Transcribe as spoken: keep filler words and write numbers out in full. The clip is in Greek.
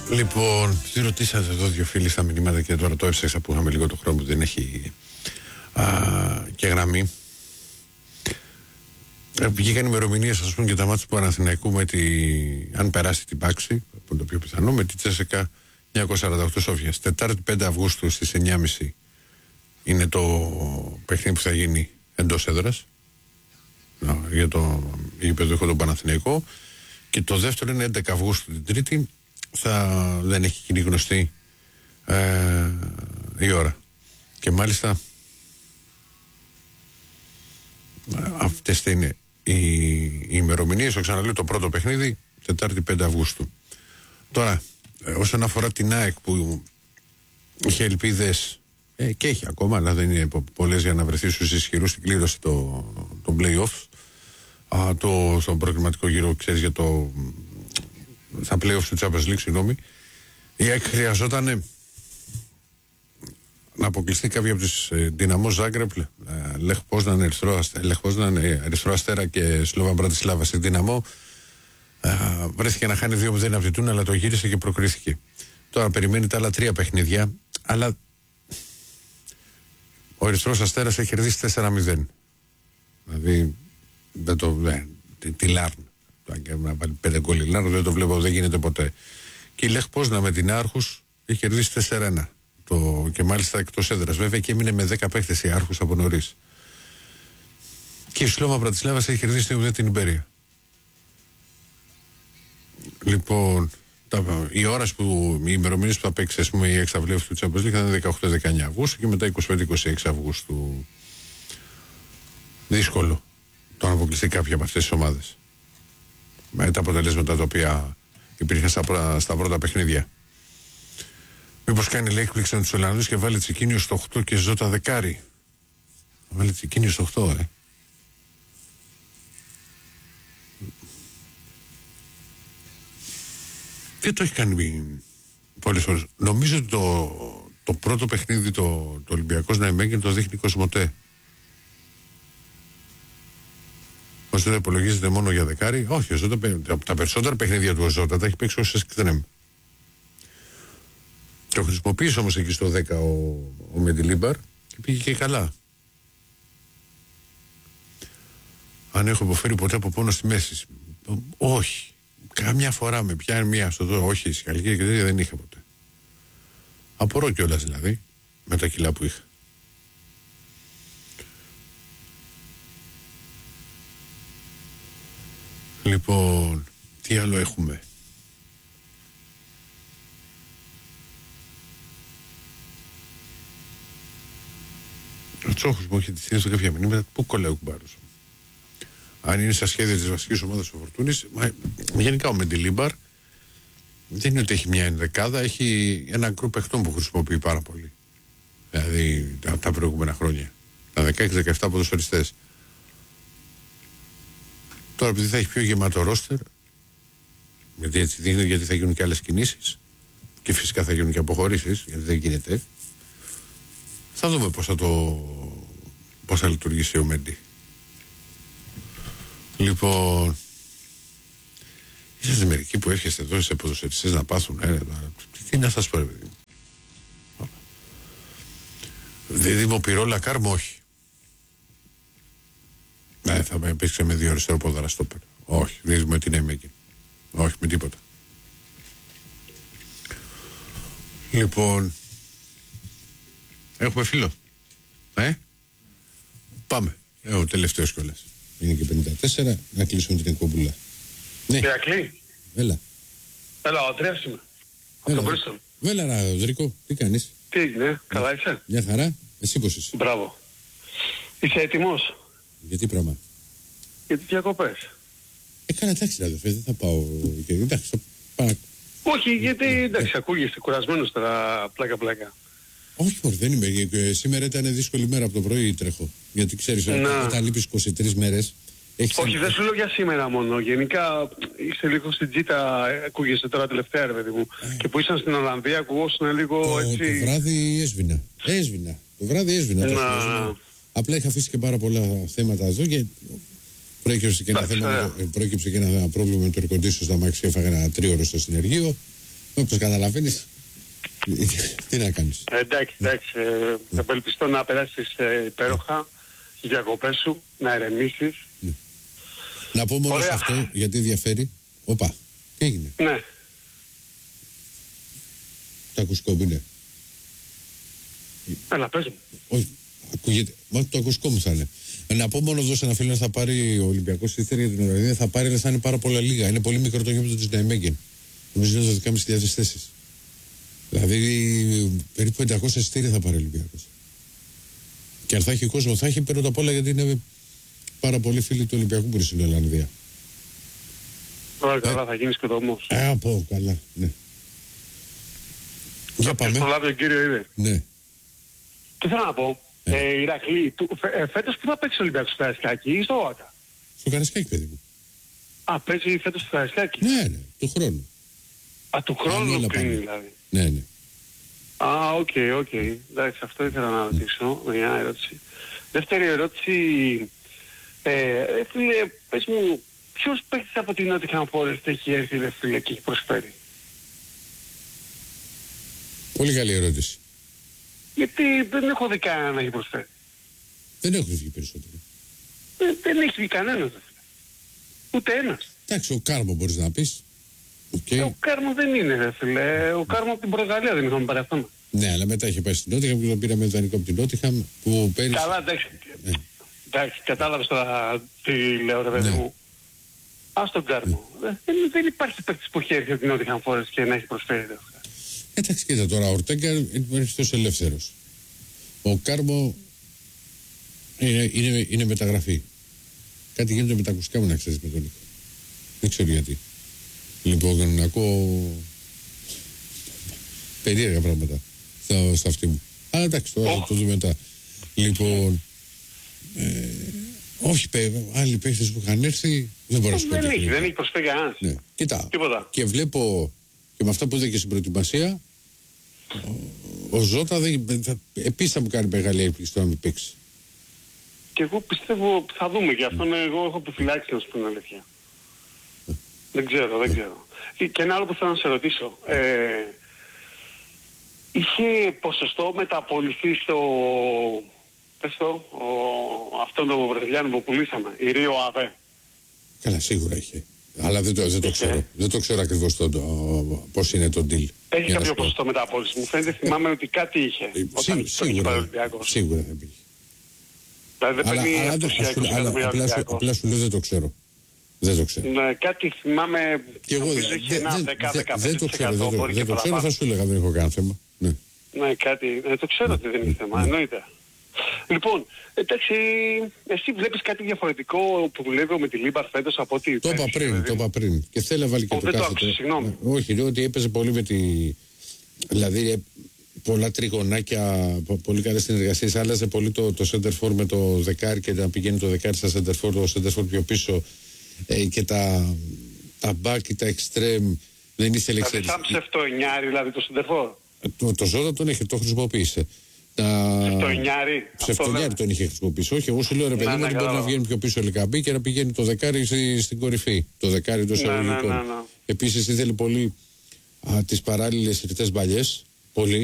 Λοιπόν, τι ρωτήσατε εδώ δύο φίλοι στα μηνύματα και τώρα το έψαξα που είχαμε λίγο το χρόνο που δεν έχει α, και γραμμή. Ε, βγήκαν ημερομηνίες, ας πούμε, για τα μάτια του Παναθηναϊκού με τη, αν περάσει την Πάξη, που είναι το πιο πιθανό, με τη Τσέσσεκα εννιακόσια σαράντα οκτώ Σόφιας. Τετάρτη πέντε Αυγούστου στις εννιά και μισή είναι το παιχνίδι που θα γίνει εντός έδρας για το γήπεδο έχω τον Παναθηναϊκό. Και το δεύτερο είναι έντεκα Αυγούστου την Τρίτη. Θα, δεν έχει γίνει γνωστή ε, η ώρα. Και μάλιστα αυτές θα είναι οι, οι ημερομηνίες. Το ξαναλέω, το πρώτο παιχνίδι Τετάρτη πέντε Αυγούστου. Τώρα ε, όσον αφορά την ΑΕΚ που είχε ελπίδες ε, και έχει ακόμα, αλλά δεν είναι πολλές για να βρεθεί στους ισχυρούς στην κλήρωση το, το play-offs, α, το, στον προκριματικό γύρο, ξέρεις, για το στα play-offs του Champions League, συγγνώμη, η ΑΕΚ χρειαζόταν να αποκλειστεί κάποια από τις Δυναμό Ζάγκρεπ, Λεχ Πόσναν, Ερυθρό Αστέρα και Σλόβαν Μπρατισλάβα. Στη Δυναμό βρέθηκε να χάνει δύο μηδέν από την Τούν, αλλά το γύρισε και προκρίθηκε. Τώρα περιμένει τα άλλα τρία παιχνίδια, αλλά ο Ερυθρός Αστέρας έχει κερδίσει τέσσερα μηδέν. Δηλαδή δεν το, ναι, τη, τη Λάρν. Να βάλει πέντε γκολ η Λάρν, δεν το βλέπω, δεν γίνεται ποτέ. Και η Λεχ Πόσναν με την Άρχους έχει κερδίσει τέσσερα ένα. Το, και μάλιστα εκτός έδρας. Βέβαια και έμεινε με δέκα παίχτες η Άρχους από νωρίς. Και η Σλόβα Μπρατισλάβας έχει κερδίσει δύο μηδέν την Ιμπέρια. Λοιπόν, τα, οι ώρες που, οι ημερομηνίες που θα παίξει, ας πούμε, η εξαβλέφη του Champions League θα είναι δεκαοκτώ δεκαεννιά Αυγούστου και μετά είκοσι πέντε είκοσι έξι Αυγούστου. Δύσκολο το να αποκλειστεί κάποια από αυτές τις ομάδες με τα αποτελέσματα τα οποία υπήρχαν στα, στα πρώτα παιχνίδια. Μήπως κάνει λέει έκπληξη με τους Ολλανδούς και βάλει Τσικίνιο στο οκτώ και Ζώτα δεκάρι. Βάλει Τσικίνιο στο οκτώ, ε. Δεν το έχει κάνει πολλές φορές. Νομίζω ότι το, το πρώτο παιχνίδι το, το Ολυμπιακός Ναϊμέγγεν το δείχνει Κοσμοτέ. Ώστε δεν υπολογίζεται μόνο για δεκάρι. Όχι, ο Ζώτα, τα περισσότερα παιχνίδια του ο Ζώτα τα έχει παίξει ως εξτρέμ. Το χρησιμοποίησε όμως εκεί στο δέκα ο, ο Μεντιλίμπαρ και πήγε και καλά. Αν έχω υποφέρει ποτέ από πόνο στη μέση, όχι. Καμιά φορά με πιάνει μία στο δω, όχι, η συγχαλική και τέτοια δεν είχα ποτέ. Απορώ κιόλας δηλαδή με τα κιλά που είχα. Λοιπόν, τι άλλο έχουμε? Ο Τσόχος μου έχει στείλει στο κάποια μηνύματα. Πού κολλάει ο κουμπάρος? Αν είναι στα σχέδια της βασικής ομάδας του Φορτούνης, γενικά ο Μεντιλίμπαρ δεν είναι ότι έχει μια ενδεκάδα, έχει ένα γκρουπ παιχτών που χρησιμοποιεί πάρα πολύ. Δηλαδή τα, τα προηγούμενα χρόνια. Τα δεκαέξι δεκαεπτά ποδοσφαιριστές. Τώρα επειδή θα έχει πιο γεμάτο ρόστερ, γιατί έτσι δείχνει, γιατί θα γίνουν και άλλες κινήσεις και φυσικά θα γίνουν και αποχωρήσεις, γιατί δεν γίνεται. Θα δούμε πώς θα το πώς θα λειτουργήσει ο Μέντι. Λοιπόν, είσαστε μερικοί που έρχεστε εδώ σε ποδοσφαιριστές να πάθουν, ε, τι να σας πω, ρε παιδί. Δίδυμο Πυρόλα Κάρμο, όχι. Ναι, θα με παίξει με δύο αριστερό πόδαρα στόπερ. Όχι, δίδυμο την έμεγε. Όχι, με τίποτα. Λοιπόν, έχουμε φίλο. Ε, πάμε. Ε, ο τελευταίος κιόλας. Είναι και πενήντα τέσσερα, να κλείσουμε την εκπομπούλα. Ναι. Ηρακλή. Έλα. Έλα, ο Αντρέας είμαι. Από τον Bristol. Έλα, ρε, Δρίκο, τι κάνεις? Τι έγινε, καλά είσαι? Μια χαρά, εσύ πώς είσαι? Μπράβο. Είσαι έτοιμος? Για τι πράγμα? Για τις διακοπές. Ε, καλά, εντάξει, αδερφέ, δεν θα πάω και εντάξει, θα πάω. Όχι, γιατί εντάξει, ακούγεσαι κουρασμένος τώρα, πλάκα-πλάκα. Όχι, όχι, δεν είμαι. Σήμερα ήταν δύσκολη μέρα από το πρωί τρέχω. Γιατί ξέρεις, να. Όταν λείπεις είκοσι τρεις μέρες. Όχι, δεν σου λέω για σήμερα μόνο. Γενικά είσαι λίγο στην τζίτα, ακούγεσαι τώρα τελευταία, ρε παιδί μου. Ε. Και που ήσαν στην Ολλανδία, ακουγόσουν λίγο το, έτσι. Το βράδυ έσβηνα. Έσβηνα. Το βράδυ έσβηνα. Να. Το απλά είχα αφήσει και πάρα πολλά θέματα εδώ και προέκυψε και ένα, θέμα, προέκυψε και ένα πρόβλημα με το air condition στα μάξι και έφαγα ένα τρίωρο στο συνεργείο. Όπως καταλαβαίνεις, τι να κάνεις. Ε, εντάξει, εντάξει. Ε, θα απελπιστώ να περάσεις ε, υπέροχα στις διακοπές σου, να ερεμήσεις. Ναι. Να πω μόνο σε αυτό, γιατί ενδιαφέρει. Οπα, τι έγινε. Ναι. Το ακουστικό μου είναι. Έλα, πες μου. Όχι, ακούγεται. Μα το ακουστικό μου θα είναι. Να πω μόνο εδώ σε ένα φίλο, θα πάρει ο Ολυμπιακός εισιτήρια για την Ολλανδία, θα πάρει, αλλά θα είναι πάρα πολλά λίγα. Είναι πολύ μικρό το γήπεδο της Ναϊμέγγεν. Νομίζω είναι δώδεκα χιλιάδες πεντακόσιες θέσεις. Δηλαδή περίπου πεντακόσια εισιτήρια θα πάρει ο Ολυμπιακός. Και αν θα έχει κόσμο, θα έχει πρώτα απ' όλα, γιατί είναι πάρα πολλοί φίλοι του Ολυμπιακού που είναι στην Ολλανδία. Ωραία, καλά, θα γίνεις και το όμως. Ε, από καλά, ναι. Για πάμε. Θα λάβει ο κύριο Ήδη. Ναι. Τι θέλω να πω. Ε, ε Ηρακλή, του, φε, ε, φέτος που θα παίξει ο Ολυμπιακός στο Καραϊσκάκι ή στο ΟΑΚΑ? Στο Καραϊσκάκι, παιδί μου. Α, παίζει φέτος στο Καραϊσκάκι. Ναι, ναι, του χρόνου. Α, του χρόνου πριν δηλαδή. Ναι, ναι. Α, οκ, okay, οκ. Okay. Εντάξει, αυτό ήθελα να ρωτήσω. Mm. Μια ερώτηση. Δεύτερη ερώτηση. Ε, φίλε, πες μου, ποιος παίκτης από την Nottingham Forest έχει έρθει, δε φίλε, και έχει προσφέρει? Πολύ καλή ερώτηση. Γιατί δεν έχω δει κανένα να έχει προσφέρει. Δεν έχουν βγει περισσότερο. Δεν, δεν έχει βγει κανένας, δε φίλε. Ούτε ένας. Εντάξει, ο Κάρμο μπορείς να πεις. Okay. Ε, ο Κάρμο δεν είναι, δε φίλε. Ο Κάρμο από την Πορτογαλία δεν είχαμε πάρει αυτό. Ναι, αλλά μετά είχε πάει στην Νότιχαμ και τον πήραμε δανεικό από την Νότιχαμ που πέρυσι. Καλά, εντάξει. Ναι. Εντάξει, κατάλαβες τώρα τι λέω, ρε παιδί ναι. μου. Ας τον Κάρμο. Ναι. Δεν, δεν υπάρχει παίκτης που έχει έρθει από την Nottingham Forest και να έχει προσφέρει. Δε. Εντάξει, κοίτα τώρα, ο Ορτέγκα είναι τόσο ελεύθερος. Ο Κάρμο είναι, είναι, είναι μεταγραφή. Κάτι γίνεται με τα ακουστικά μου, να ξέρεις, με τον Νίκο. Δεν ξέρω γιατί. Λοιπόν, ακούω περίεργα πράγματα στα, στα αυτή μου. Αλλά εντάξει, τώρα θα το δούμε μετά. Λοιπόν, ε, όχι, άλλοι παίχτες που είχαν έρθει δεν μπορώ να σου πω. Δεν έχει, δεν έχει προσφέρει κανένας. Ναι. Κοίτα, τίποτα. Και βλέπω και με αυτά που είδα και στην προετοιμασία, ο, ο Ζώτα δεν, θα, επίσης θα μου κάνει μεγάλη έκπληξη το να μην παίξει. Και εγώ πιστεύω, θα δούμε και αυτόν, εγώ έχω επιφυλάξει, να σου πω την αλήθεια. Δεν ξέρω, δεν ξέρω. Και ένα άλλο που θέλω να σε ρωτήσω. Ε, είχε ποσοστό μεταπολιθεί στο... Πες το, ο, αυτόν τον Βραζιλιάνο που πουλήσαμε, η Ρίο Αβέ. Καλά, σίγουρα είχε. Αλλά δεν το, δεν το ξέρω. Δεν το ξέρω ακριβώς το, το, πώς είναι το deal. Έχει κάποιο ποσοστό μεταπόληση. Μου φαίνεται, θυμάμαι ότι κάτι είχε. Ε, όταν σίγουρα, σίγουρα δεν πήγε. Δηλαδή δεν παίρνει αυτοσιακούς εκατομμύρια. Απλά σου λέω δεν το ξέρω. Δεν το ξέρω. Ναι, κάτι θυμάμαι. Και εγώ δεν το ξέρω. Δεν το ξέρω, θα σου έλεγα, δεν έχω κανένα θέμα. Ναι, ναι κάτι. Ναι, το ξέρω ότι δεν είναι θέμα. Εννοείται. Λοιπόν, εντάξει, εσύ βλέπεις κάτι διαφορετικό που δουλεύω με τη Λίμπαρ φέτος από ό,τι... Το είπα πριν, το είπα πριν. Και θέλω να βάλει και το κάθετο. Συγγνώμη. Όχι, λέω ότι έπαιζε πολύ με τη... Δηλαδή, πολλά τριγωνάκια, πολύ καλές συνεργασίες. Άλλαζε πολύ το, το center for με το δεκάρι και να πηγαίνει το δεκάρι στα center for, το center for πιο πίσω. Ε, και τα, τα back και τα extreme δεν ήθελε εξέλιξη. Δηλαδή σαν ψευτοενιάρι, δηλαδή το center for. Το, το Ζώτα τον είχε, το χρησιμοποίησε. Ψευτοενιάρι. Ψευτοενιάρι τον είχε χρησιμοποιήσει. Όχι, εγώ σου λέω ρε παιδί μου ότι μπορεί να βγαίνει πιο πίσω ο Λικαμπή και να πηγαίνει το δεκάρι στη, στην κορυφή. Το δεκάρι των εισαγωγικών. Επίσης ήθελε πολύ τις παράλληλες ρητές μπαλιές. Πολύ.